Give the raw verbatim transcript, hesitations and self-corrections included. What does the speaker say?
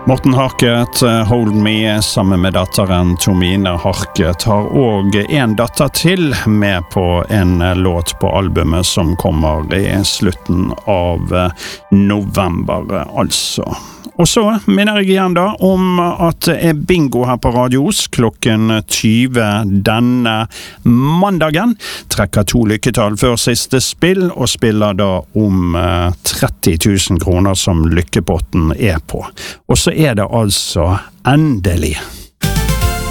Morten Harket, Hold Me, sammen med datteren Tomine Harket, har også en datter til med på en låt på albumet som kommer i slutten av november, altså. Og så minner jeg igjen da om at det er bingo her på Radios klokken tyve denne mandagen. Trekker to lykketall før siste spill, og spiller da om tretti tusen kroner som lykkepotten er på. Og så er det altså endelig